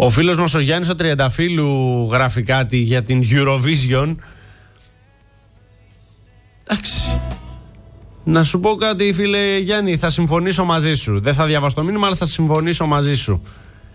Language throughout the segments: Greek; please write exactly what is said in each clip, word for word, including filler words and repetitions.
Ο φίλος μας ο Γιάννης ο Τριανταφύλου γράφει κάτι για την Eurovision. Εντάξει. Να σου πω κάτι, φίλε Γιάννη, θα συμφωνήσω μαζί σου. Δεν θα διαβάσω το μήνυμα, αλλά θα συμφωνήσω μαζί σου.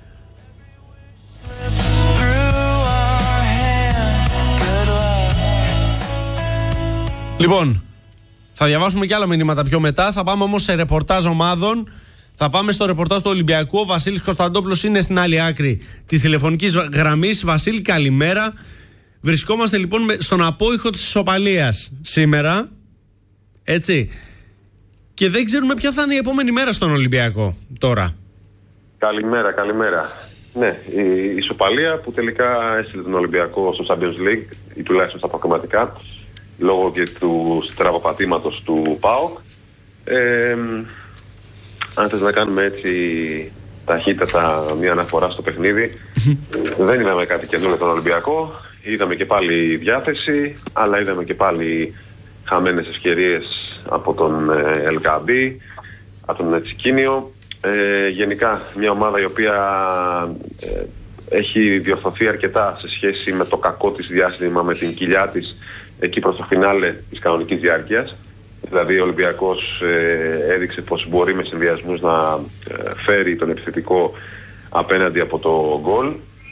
Λοιπόν, θα διαβάσουμε και άλλα μηνύματα πιο μετά. Θα πάμε όμως σε ρεπορτάζ ομάδων. Θα πάμε στο ρεπορτάζ του Ολυμπιακού. Ο Βασίλης Κωνσταντόπουλος είναι στην άλλη άκρη της τηλεφωνικής γραμμής. Βασίλη, καλημέρα. Βρισκόμαστε λοιπόν στον απόϊχο της ισοπαλίας σήμερα. Έτσι. Και δεν ξέρουμε ποια θα είναι η επόμενη μέρα στον Ολυμπιακό τώρα. Καλημέρα, καλημέρα. Ναι, η ισοπαλία που τελικά έστειλε τον Ολυμπιακό στο Champions League, ή τουλάχιστον στα προκριματικά, λόγω και του στραβοπατήματος του ΠΑΟΚ. Ε, αν θες να κάνουμε έτσι ταχύτατα μια αναφορά στο παιχνίδι, δεν είδαμε κάτι καινούριο με τον Ολυμπιακό. Είδαμε και πάλι διάθεση, αλλά είδαμε και πάλι χαμένες ευκαιρίες από τον Ελκαμπή, από τον Τσικίνιο. Ε, γενικά μια ομάδα η οποία ε, έχει διορθωθεί αρκετά σε σχέση με το κακό της διάστημα, με την κοιλιά της εκεί προς το φινάλε της κανονικής διάρκειας. Δηλαδή ο Ολυμπιακός ε, έδειξε πως μπορεί με συνδυασμούς να ε, φέρει τον επιθετικό απέναντι από το γκολ.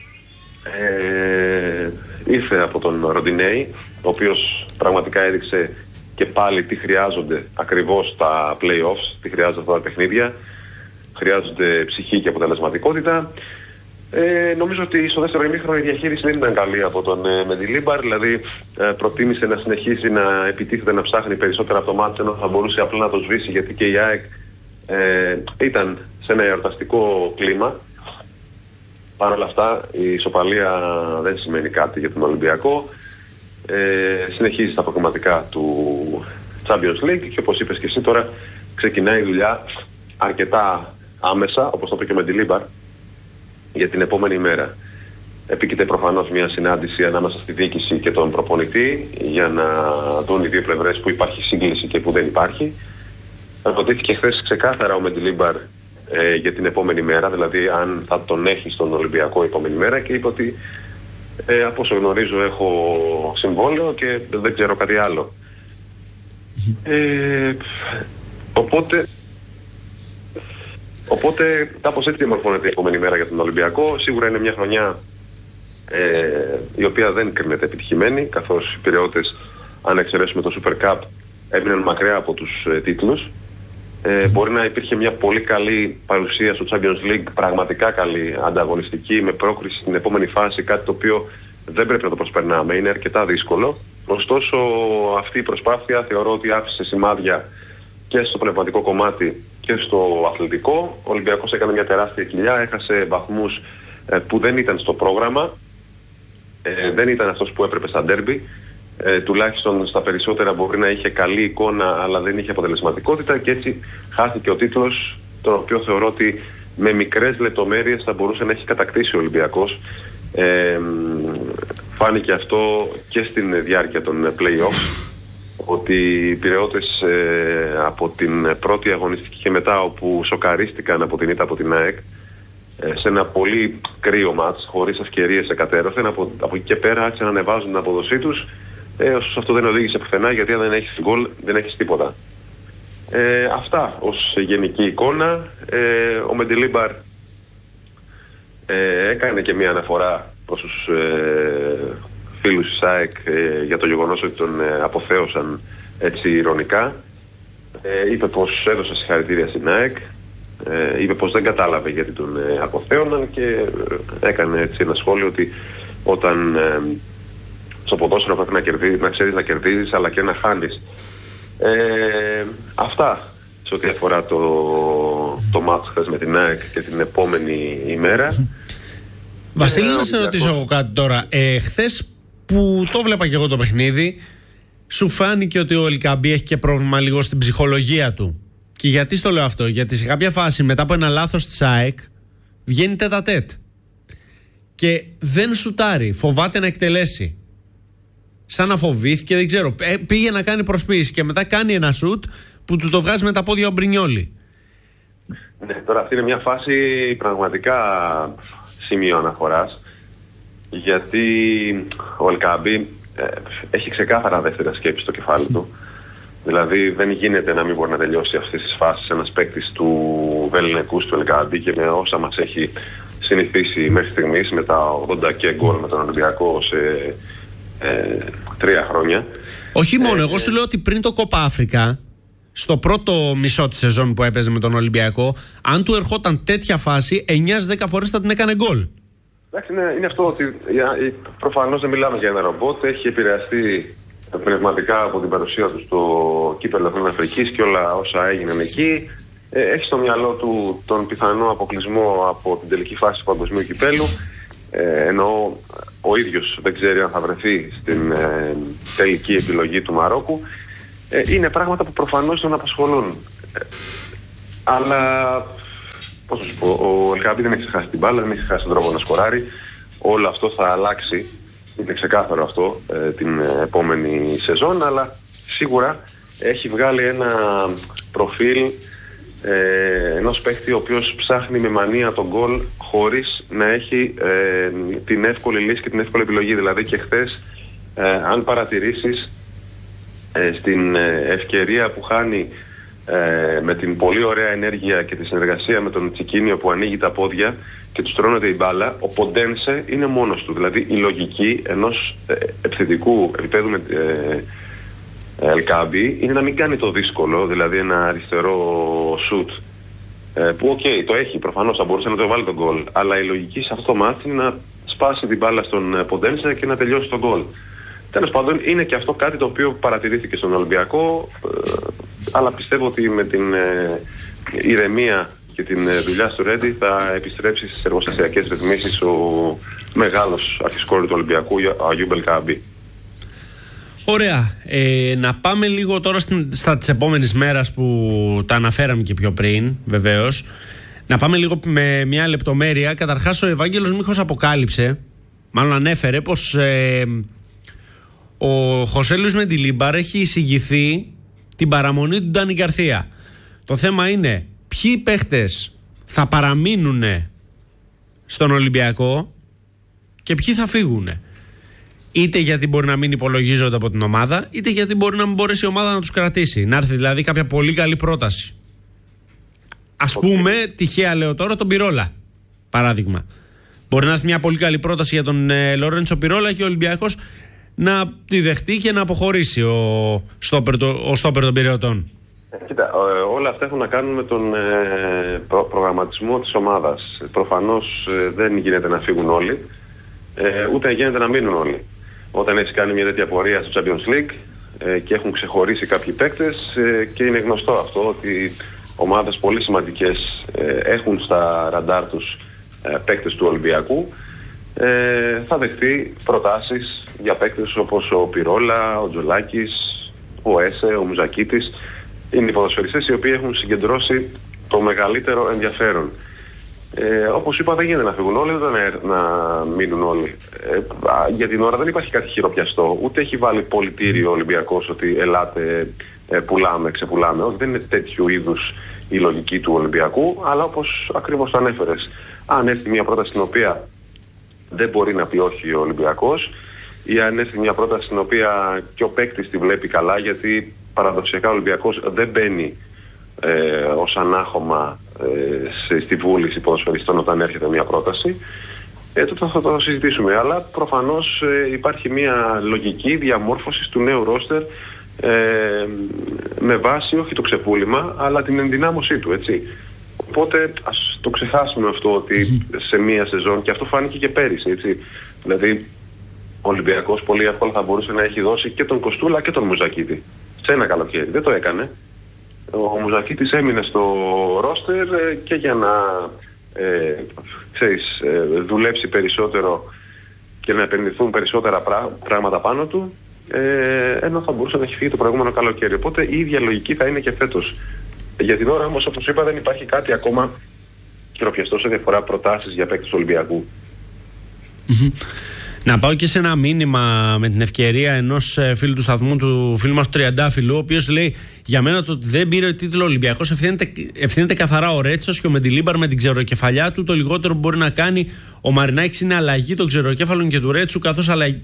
Ε, ήρθε από τον Ροντινέη, ο οποίος πραγματικά έδειξε και πάλι τι χρειάζονται ακριβώς τα play-offs, τι χρειάζονται αυτά τα παιχνίδια. Χρειάζονται ψυχή και αποτελεσματικότητα. Ε, νομίζω ότι στο δεύτερο ημίχρονο η διαχείριση δεν ήταν καλή από τον ε, Μεντιλίμπαρ, δηλαδή ε, προτίμησε να συνεχίσει να επιτίθεται, να ψάχνει περισσότερα από το μάτσο, ενώ θα μπορούσε απλά να το σβήσει, γιατί και η ΑΕΚ ε, ήταν σε ένα εορταστικό κλίμα. Παρ' όλα αυτά η ισοπαλία δεν σημαίνει κάτι για τον Ολυμπιακό. Ε, συνεχίζει στα προγραμματικά του Champions League και όπως είπες και εσύ, τώρα ξεκινάει η δουλειά αρκετά άμεσα, όπως το είπε και ο Μεντιλίμπαρ, για την επόμενη μέρα. Επίκειται προφανώς μια συνάντηση ανάμεσα στη διοίκηση και τον προπονητή για να δουν οι δύο πλευρές που υπάρχει σύγκληση και που δεν υπάρχει. Ρωτήθηκε χθες ξεκάθαρα ο Μεντιλίμπαρ ε, για την επόμενη μέρα, δηλαδή αν θα τον έχει στον Ολυμπιακό η επόμενη μέρα, και είπε ότι ε, από όσο γνωρίζω έχω συμβόλαιο και δεν ξέρω κάτι άλλο. Ε, οπότε Οπότε κάπως έτσι διαμορφώνεται η επόμενη μέρα για τον Ολυμπιακό. Σίγουρα είναι μια χρονιά ε, η οποία δεν κρίνεται επιτυχημένη, καθώς οι Πειραιώτες, αν εξαιρέσουμε το Super Cup, έμειναν μακριά από τους ε, τίτλους. Ε, μπορεί να υπήρχε μια πολύ καλή παρουσία στο Champions League, πραγματικά καλή, ανταγωνιστική, με πρόκριση στην επόμενη φάση, κάτι το οποίο δεν πρέπει να το προσπερνάμε, είναι αρκετά δύσκολο. Ωστόσο αυτή η προσπάθεια θεωρώ ότι άφησε σημάδια και στο πνευματικό κομμάτι και στο αθλητικό. Ο Ολυμπιακός έκανε μια τεράστια κοιλιά, έχασε βαθμούς ε, που δεν ήταν στο πρόγραμμα, ε, δεν ήταν αυτός που έπρεπε στα ντέρμπι, ε, τουλάχιστον στα περισσότερα μπορεί να είχε καλή εικόνα αλλά δεν είχε αποτελεσματικότητα, και έτσι χάθηκε ο τίτλος, τον οποίο θεωρώ ότι με μικρές λεπτομέρειες θα μπορούσε να έχει κατακτήσει ο Ολυμπιακός. Ε, φάνηκε αυτό και στην διάρκεια των play-offs, ότι οι Πειραιώτες ε, από την πρώτη αγωνιστική και μετά, όπου σοκαρίστηκαν από την ήττα από την ΑΕΚ ε, σε ένα πολύ κρύο μάτς, χωρίς ευκαιρίες εκατέρωθεν, από, από εκεί και πέρα άρχισαν να ανεβάζουν την αποδοσή τους, ε, ωστόσο αυτό δεν οδήγησε πουθενά, γιατί αν δεν έχεις γκολ δεν έχεις τίποτα. Ε, αυτά ως γενική εικόνα. Ε, ο Μεντιλίμπαρ ε, έκανε και μια αναφορά προς τους ε, φίλους της ΑΕΚ ε, για το γεγονός ότι τον ε, αποθέωσαν έτσι ειρωνικά. Ε, είπε πως έδωσε συγχαρητήρια στην ΑΕΚ, ε, είπε πως δεν κατάλαβε γιατί τον ε, αποθέωναν, και ε, έκανε έτσι ένα σχόλιο ότι όταν ε, στο ποδόσφαιρο πρέπει να, κερδίζεις, να ξέρεις να κερδίζεις αλλά και να χάνεις. Ε, αυτά σε ό,τι αφορά το, το μάτς χθες με την ΑΕΚ και την επόμενη ημέρα. Βασίλη, να σε ρωτήσω εγώ κάτι τώρα. Ε, χθες που το βλέπα και εγώ το παιχνίδι, σου φάνηκε ότι ο Ελκαμπή έχει και πρόβλημα λίγο στην ψυχολογία του? Και γιατί στο λέω αυτό? Γιατί σε κάποια φάση μετά από ένα λάθος της ΑΕΚ βγαίνει τέτα-τέτ και δεν σουτάρει, φοβάται να εκτελέσει, σαν να φοβήθηκε, δεν ξέρω, πήγε να κάνει προσποίηση και μετά κάνει ένα σουτ που του το βγάζει με τα πόδια ο Μπρινιόλι. Ναι, τώρα αυτή είναι μια φάση πραγματικά σημείο αναφοράς, γιατί ο Ελκαμπή ε, έχει ξεκάθαρα δεύτερα σκέψη στο κεφάλι του. Δηλαδή δεν γίνεται να μην μπορεί να τελειώσει αυτές τις φάσεις ένας παίκτης του βεληνικούς του Ελκαμπή και με όσα μας έχει συνηθίσει μέχρι στιγμής, με τα ογδόντα και γκολ με τον Ολυμπιακό σε ε, τρία χρόνια. Όχι μόνο, ε, εγώ σου λέω ότι πριν το Κόπα Αφρικά, στο πρώτο μισό της σεζόν που έπαιζε με τον Ολυμπιακό, αν του ερχόταν τέτοια φάση, εννιά δέκα φορές θα την έκανε γκολ. Εντάξει, είναι, είναι αυτό ότι προφανώς δεν μιλάμε για ένα ρομπότ, έχει επηρεαστεί πνευματικά από την παρουσία του στο κύπελλο της Αφρικής και όλα όσα έγιναν εκεί. Ε, έχει στο μυαλό του τον πιθανό αποκλεισμό από την τελική φάση του παγκοσμίου κυπέλλου, ε, ενώ ο ίδιος δεν ξέρει αν θα βρεθεί στην ε, τελική επιλογή του Μαρόκου. Ε, είναι πράγματα που προφανώς τον απασχολούν. Ε, αλλά, πώς θα σου πω, ο Ελκαμπή δεν έχει ξεχάσει την μπάλα, δεν έχει ξεχάσει τον τρόπο να σκοράρει. Όλο αυτό θα αλλάξει, είναι ξεκάθαρο αυτό, ε, την επόμενη σεζόν, αλλά σίγουρα έχει βγάλει ένα προφίλ ε, ενός παίχτη ο οποίος ψάχνει με μανία τον γκολ χωρίς να έχει ε, την εύκολη λύση και την εύκολη επιλογή. Δηλαδή και χθες, ε, αν παρατηρήσεις, ε, στην ευκαιρία που χάνει ε, με την πολύ ωραία ενέργεια και τη συνεργασία με τον Τσικίνιο που ανοίγει τα πόδια και του τρώνεται η μπάλα, ο Ποντένσε είναι μόνος του. Δηλαδή η λογική ενός ε, επιθετικού επίπεδου με ε, Ελκαμπή είναι να μην κάνει το δύσκολο, δηλαδή ένα αριστερό σουτ, ε, που οκ, okay, το έχει, προφανώς θα μπορούσε να το βάλει τον γκολ, αλλά η λογική σε αυτό το μάτι είναι να σπάσει την μπάλα στον Ποντένσε και να τελειώσει τον γκολ. Τέλος πάντων, είναι και αυτό κάτι το οποίο παρατηρήθηκε στον Ολυμπιακό, ε, αλλά πιστεύω ότι με την ε, ηρεμία και την ε, δουλειά στο Ρέντι θα επιστρέψει στις εργοστασιακές ρυθμίσεις ο μεγάλος αρχισκόρης του Ολυμπιακού, ο Αγιούμπ Ελκαμπή. Ωραία. Ε, να πάμε λίγο τώρα στην, στα της επόμενης μέρας που τα αναφέραμε και πιο πριν, βεβαίως. Να πάμε λίγο με μια λεπτομέρεια. Καταρχάς, ο Ευάγγελος Μίχος αποκάλυψε, μάλλον ανέφερε, πως ε, ο Χωσέ Λουίς Μεντιλίμπαρ έχει εισηγηθεί την παραμονή του Ντάνι Γκαρθία. Το θέμα είναι ποιοι παίχτες θα παραμείνουν στον Ολυμπιακό και ποιοι θα φύγουν. Είτε γιατί μπορεί να μην υπολογίζονται από την ομάδα, είτε γιατί μπορεί να μην μπορέσει η ομάδα να τους κρατήσει. Να έρθει δηλαδή κάποια πολύ καλή πρόταση. Ας okay. πούμε, τυχαία λέω τώρα, τον Πιρόλα. Παράδειγμα. Μπορεί να έρθει μια πολύ καλή πρόταση για τον ε, Λορέντσο Πιρόλα και ο Ολυμπιακός να τη δεχτεί και να αποχωρήσει ο στόπερ, το, ο στόπερ των Πειραιωτών. Κοίτα, όλα αυτά έχουν να κάνουν με τον ε, προ, προγραμματισμό της ομάδας. Προφανώς ε, δεν γίνεται να φύγουν όλοι, ε, ούτε γίνεται να μείνουν όλοι. Όταν έχει κάνει μια τέτοια πορεία στο Champions League ε, και έχουν ξεχωρίσει κάποιοι παίκτες ε, και είναι γνωστό αυτό ότι ομάδες πολύ σημαντικές ε, έχουν στα ραντάρ τους ε, παίκτες του Ολυμπιακού, ε, θα δεχτεί προτάσεις για παίκτες όπως ο Πιρόλα, ο Τζολάκης, ο Έσε, ο Μουζακίτης. Είναι οι ποδοσφαιριστές οι οποίοι έχουν συγκεντρώσει το μεγαλύτερο ενδιαφέρον. Ε, όπως είπα, δεν γίνεται να φύγουν όλοι, δεν να μείνουν όλοι. Ε, για την ώρα δεν υπάρχει κάτι χειροπιαστό, ούτε έχει βάλει πολιτήριο ο Ολυμπιακός ότι ελάτε, ε, πουλάμε, ξεπουλάμε. Όχι, δεν είναι τέτοιου είδους η λογική του Ολυμπιακού, αλλά όπως ακριβώς το ανέφερες, αν έρθει μια πρόταση στην οποία δεν μπορεί να πει όχι ο Ολυμπιακός, ή αν έρθει μια πρόταση στην οποία και ο παίκτης τη βλέπει καλά, γιατί παραδοσιακά ο Ολυμπιακός δεν μπαίνει ε, ως ανάχωμα ε, στη βούληση ποδοσφαιριστών όταν έρχεται μια πρόταση, ε, τότε θα το συζητήσουμε. Αλλά προφανώς ε, υπάρχει μια λογική διαμόρφωση του νέου ρόστερ ε, με βάση όχι το ξεπούλημα, αλλά την ενδυνάμωσή του, έτσι. Οπότε ας το ξεχάσουμε αυτό ότι σε μία σεζόν, και αυτό φάνηκε και πέρυσι, έτσι. Δηλαδή ο Ολυμπιακός πολύ εύκολα θα μπορούσε να έχει δώσει και τον Κοστούλα και τον Μουζακίτη σε ένα καλοκαίρι. Δεν το έκανε. Ο Μουζακίτης έμεινε στο ρόστερ και για να ε, ξέρεις, ε, δουλέψει περισσότερο και να επενδυθούν περισσότερα πρά, πράγματα πάνω του, ε, ενώ θα μπορούσε να έχει φύγει το προηγούμενο καλοκαίρι. Οπότε η ίδια λογική θα είναι και φέτος. Για την ώρα όμως, όπως είπα, δεν υπάρχει κάτι ακόμα χειροπιαστό σε διαφορά προτάσεις για παίκτες του Ολυμπιακού. Mm-hmm. Να πάω και σε ένα μήνυμα με την ευκαιρία ενός φίλου του σταθμού, του φίλου μας του Τριαντάφυλλου, ο οποίος λέει: για μένα το ότι δεν πήρε τίτλο Ολυμπιακός ευθύνεται, ευθύνεται καθαρά ο Ρέτσος και ο Μεντιλίμπαρ με την ξεροκεφαλιά του. Το λιγότερο που μπορεί να κάνει ο Μαρινάκης είναι αλλαγή των ξεροκέφαλων και του Ρέτσου, καθώς αλλαγή